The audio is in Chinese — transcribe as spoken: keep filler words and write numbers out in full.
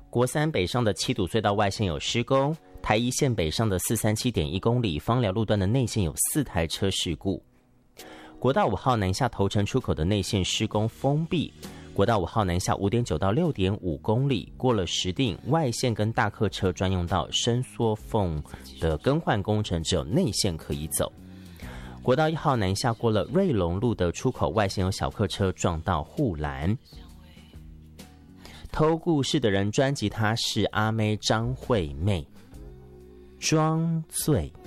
国三北上的七堵隧道外线有施工，台一线北上的四三七点一公里芳寮路段的内线有四台车事故。国道五号南下头城出口的内线施工封闭，国道五号南下五点九到六点五公里，过了石碇外线跟大客车专用道伸缩缝的更换工程，只有内线可以走。国道一号南下过了瑞隆路的出口外线有小客车撞到护栏。偷故事的人专辑，她是阿妹张惠妹，装醉。